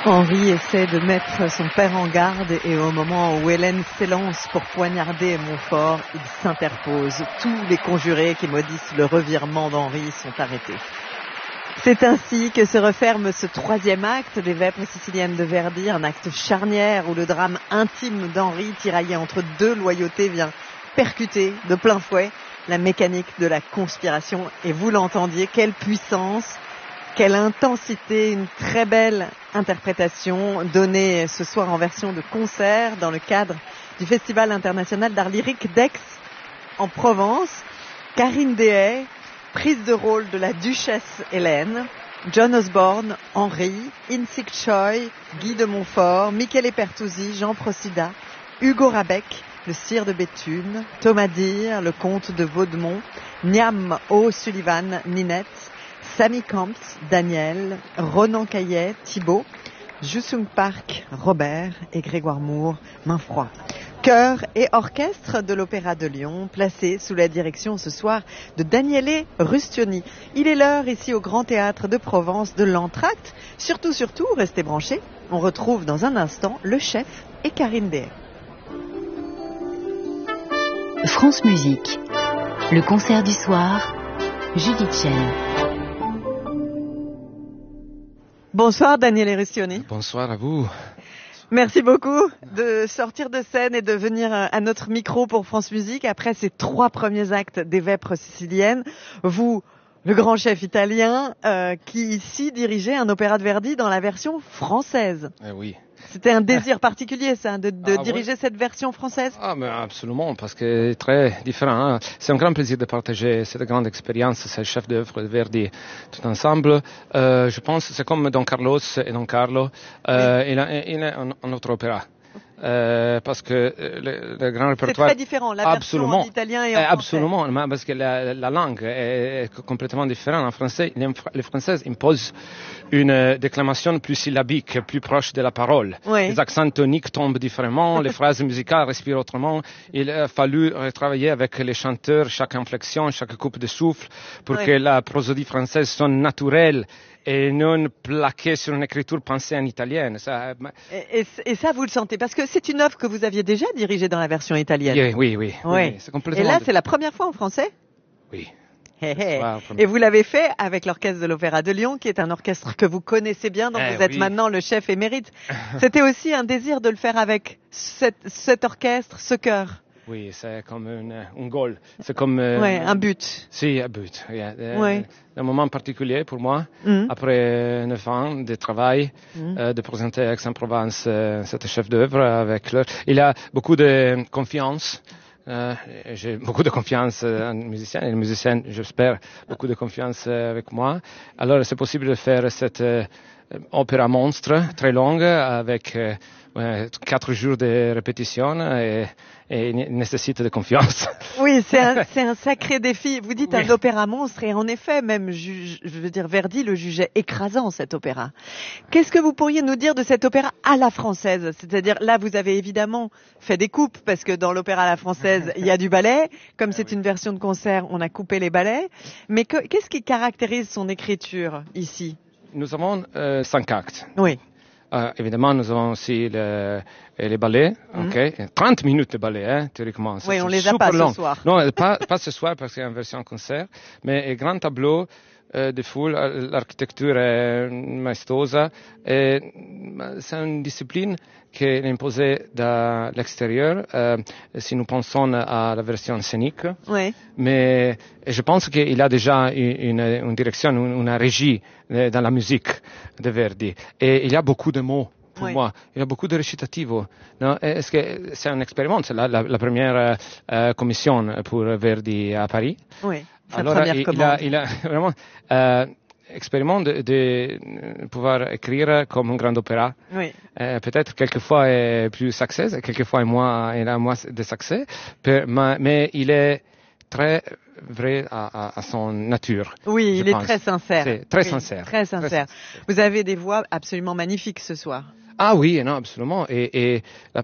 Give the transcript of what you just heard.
Henri essaie de mettre son père en garde et au moment où Hélène s'élance pour poignarder Montfort, il s'interpose. Tous les conjurés qui maudissent le revirement d'Henri sont arrêtés. C'est ainsi que se referme ce troisième acte des Vêpres siciliennes de Verdi, un acte charnière où le drame intime d'Henri, tiraillé entre deux loyautés, vient percuter de plein fouet la mécanique de la conspiration. Et vous l'entendiez, quelle puissance, quelle intensité, une très belle interprétation donnée ce soir en version de concert dans le cadre du Festival international d'art lyrique d'Aix en Provence. Karine Dehaye, prise de rôle de la duchesse Hélène, John Osborne, Henri, Insik Choi, Guy de Montfort, Michele Pertusi, Jean Procida, Hugo Rabec, le sire de Béthune, Thomas Dire, le comte de Vaudemont, Niam O'Sullivan, Ninette, Samy Camps, Daniel, Ronan Caillet, Thibault, Jusung Park, Robert et Grégoire Moore, Mainfroid. Chœur et orchestre de l'Opéra de Lyon, placé sous la direction ce soir de Daniele Rustioni. Il est l'heure ici au Grand Théâtre de Provence de l'entracte. Surtout, restez branchés. On retrouve dans un instant le chef et Karine Dehaye. France Musique, le concert du soir, Judith Chen. Bonsoir Daniele Rustioni. Bonsoir à vous. Merci beaucoup de sortir de scène et de venir à notre micro pour France Musique. Après ces 3 premiers actes des Vêpres siciliennes, vous, le grand chef italien, qui ici dirigeait un opéra de Verdi dans la version française. Oui. C'était un désir particulier, ça, de diriger cette version française? Ah, mais absolument, parce que c'est très différent. Hein. C'est un grand plaisir de partager cette grande expérience, ce chef d'œuvre de Verdi, tout ensemble. Je pense que c'est comme Don Carlos et Don Carlo. Il est un autre opéra. Parce que le grand répertoire... C'est très différent, la version en italien et en français. Absolument, parce que la langue est complètement différente. En français, les Françaises imposent une déclamation plus syllabique, plus proche de la parole. Oui. Les accents toniques tombent différemment, les phrases musicales respirent autrement. Il a fallu travailler avec les chanteurs, chaque inflexion, chaque coupe de souffle, pour que la prosodie française sonne naturelle et non plaquée sur une écriture pensée en italienne. Ça... Et ça, vous le sentez? Parce que c'est une œuvre que vous aviez déjà dirigée dans la version italienne. Oui. C'est complètement... Et là, c'est la première fois en français? Oui. Et vous l'avez fait avec l'orchestre de l'Opéra de Lyon, qui est un orchestre que vous connaissez bien, dont vous êtes maintenant le chef émérite. C'était aussi un désir de le faire avec cet orchestre, ce chœur. Oui, c'est comme un goal. C'est comme... un but. Si, un but. Un moment particulier pour moi, après 9 ans de travail, de présenter à Aix-en-Provence cet chef d'œuvre avec leur... Il a beaucoup de confiance. J'ai beaucoup de confiance en musicien et les musiciens, j'espère, beaucoup de confiance avec moi. Alors, c'est possible de faire cette opéra monstre très longue avec 4 jours de répétition et nécessite de confiance. Oui, c'est un sacré défi. Vous dites un opéra monstre et en effet, même, je veux dire, Verdi le jugeait écrasant, cet opéra. Qu'est-ce que vous pourriez nous dire de cet opéra à la française? C'est-à-dire, là, vous avez évidemment fait des coupes parce que dans l'opéra à la française, il y a du ballet. Comme c'est une version de concert, on a coupé les ballets. Mais qu'est-ce qui caractérise son écriture ici? Nous avons 5 actes. Oui. Évidemment, nous avons aussi les ballets, 30 minutes de ballet, théoriquement. Oui, on les a pas ce soir. Non, pas ce soir parce qu'il y a une version concert, mais un grand tableau de foule, l'architecture est maestosa, et c'est une discipline qui est imposée de l'extérieur, si nous pensons à la version scénique. Oui. Mais je pense qu'il a déjà une direction, une régie dans la musique de Verdi. Et il y a beaucoup de mots. Pour moi, il y a beaucoup de recitativo. Non? Est-ce que c'est un expériment? C'est la première commission pour Verdi à Paris. Oui. Alors, il a vraiment expérimenté de pouvoir écrire comme un grand opéra. Oui. Peut-être quelquefois est plus succès, quelquefois il a moins de succès, mais il est très vrai à son nature. Oui, il est très sincère. C'est très sincère. Très sincère. Vous avez des voix absolument magnifiques ce soir. Ah oui, non, absolument. Et la